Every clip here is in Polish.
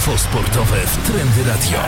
Info sportowe w Trendy Radio.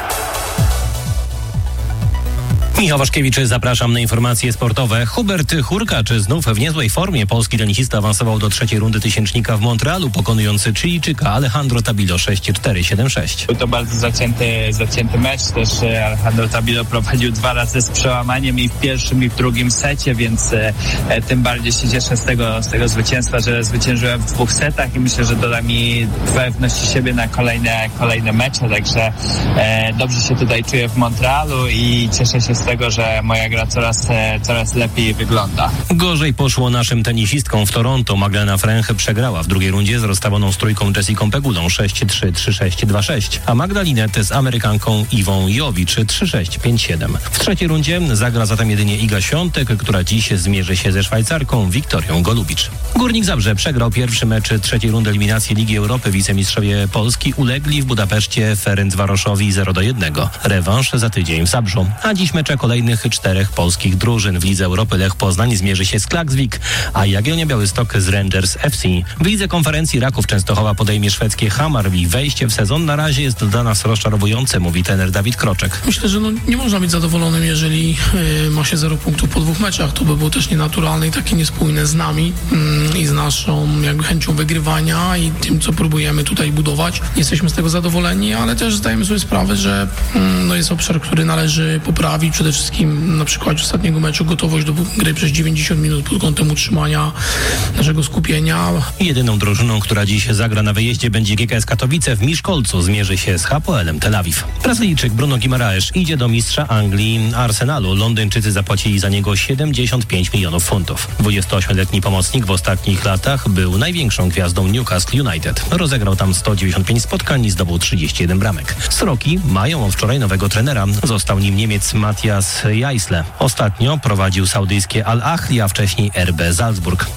Michał Waszkiewicz, zapraszam na informacje sportowe. Hubert Hurkacz znów w niezłej formie. Polski tenisista awansował do trzeciej rundy tysięcznika w Montrealu, pokonujący Chilijczyka Alejandro Tabilo 6-4, 7-6. Był to bardzo zacięty mecz. Też Alejandro Tabilo prowadził 2 razy z przełamaniem i w pierwszym i w drugim secie, więc tym bardziej się cieszę z tego zwycięstwa, że zwyciężyłem w 2 setach i myślę, że doda mi pewności siebie na kolejne mecze. Także dobrze się tutaj czuję w Montrealu i cieszę się z tego, że moja gra coraz lepiej wygląda. Gorzej poszło naszym tenisistkom w Toronto. Magdalena Fręch przegrała w drugiej rundzie z rozstawioną z trójką Jessiką Pegulą 6-3, 3-6, 2-6, a Magdalinę z Amerykanką Iwą Jowicz 3-6, 5-7. W trzeciej rundzie zagra zatem jedynie Iga Świątek, która dziś zmierzy się ze Szwajcarką Wiktorią Golubicz. Górnik Zabrze przegrał pierwszy mecz trzeciej rundy eliminacji Ligi Europy. Wicemistrzowie Polski ulegli w Budapeszcie Ferencvaroszowi 0-1. Rewanż za tydzień w Zabrzu. A dziś mecze kolejnych 4 polskich drużyn. W Lidze Europy Lech Poznań zmierzy się z Klaksvik, a Jagiellonia Białystok z Rangers FC. W Lidze Konferencji Raków Częstochowa podejmie szwedzkie Hammarby. Wejście w sezon na razie jest dla nas rozczarowujące, mówi trener Dawid Kroczek. Myślę, że nie można być zadowolonym, jeżeli ma się 0 punktów po 2 meczach. To by było też nienaturalne i takie niespójne z nami i z naszą jakby chęcią wygrywania i tym, co próbujemy tutaj budować. Jesteśmy z tego zadowoleni, ale też zdajemy sobie sprawę, że jest obszar, który należy poprawić. Przede wszystkim na przykład ostatniego meczu gotowość do gry przez 90 minut pod kątem utrzymania naszego skupienia. Jedyną drużyną, która dziś zagra na wyjeździe, będzie GKS Katowice. W Miszkolcu zmierzy się z Hapoelem Tel Awiw. Brazylijczyk Bruno Guimaraes idzie do mistrza Anglii Arsenalu. Londyńczycy zapłacili za niego 75 milionów funtów. 28-letni pomocnik w ostatnich latach był największą gwiazdą Newcastle United. Rozegrał tam 195 spotkań i zdobył 31 bramek. Sroki mają od wczoraj nowego trenera. Został nim Niemiec Matthias Jaisle. Ostatnio prowadził saudyjskie Al-Ahli, a wcześniej RB Salzburg.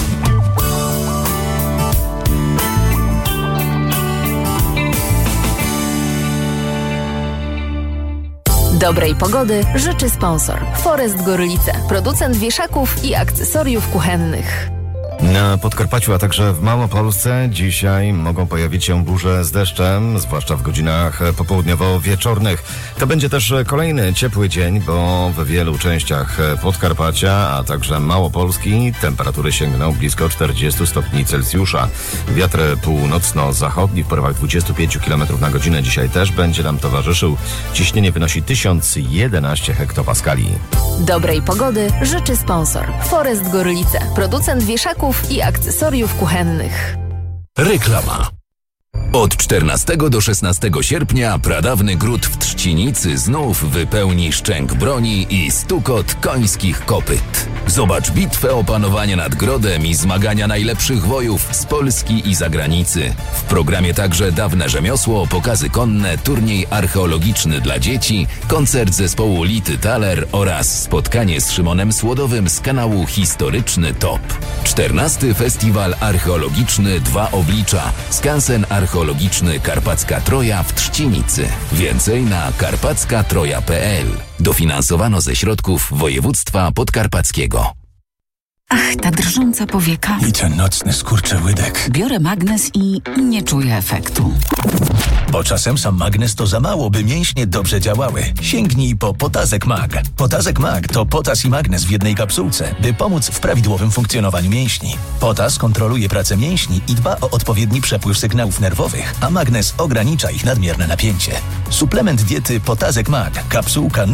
Dobrej pogody życzy sponsor Forest Gorlice, producent wieszaków i akcesoriów kuchennych. Na Podkarpaciu, a także w Małopolsce dzisiaj mogą pojawić się burze z deszczem, zwłaszcza w godzinach popołudniowo-wieczornych. To będzie też kolejny ciepły dzień, bo w wielu częściach Podkarpacia, a także Małopolski temperatury sięgną blisko 40 stopni Celsjusza. Wiatr północno-zachodni w porywach 25 km na godzinę dzisiaj też będzie nam towarzyszył. Ciśnienie wynosi 1011 hektopaskali. Dobrej pogody życzy sponsor Forest Gorlice, producent wieszaków i akcesoriów kuchennych. Reklama. Od 14 do 16 sierpnia pradawny gród w Trzcinicy znów wypełni szczęk broni i stukot końskich kopyt. Zobacz bitwę o panowanie nad grodem i zmagania najlepszych wojów z Polski i zagranicy. W programie także dawne rzemiosło, pokazy konne, turniej archeologiczny dla dzieci, koncert zespołu Lity Thaler oraz spotkanie z Szymonem Słodowym z kanału Historyczny Top. 14. Festiwal Archeologiczny Dwa Oblicza. Skansen archeologiczny Karpacka Troja w Trzcinicy. Więcej na karpackatroja.pl. Dofinansowano ze środków województwa podkarpackiego. Ach, ta drżąca powieka. I ten nocny skurczyłydek. Biorę magnes i nie czuję efektu. Bo czasem sam magnes to za mało, by mięśnie dobrze działały. Sięgnij po Potazek Mag. Potazek Mag to potas i magnes w jednej kapsułce, by pomóc w prawidłowym funkcjonowaniu mięśni. Potas kontroluje pracę mięśni i dba o odpowiedni przepływ sygnałów nerwowych, a magnes ogranicza ich nadmierne napięcie. Suplement diety Potazek Mag. Kapsułka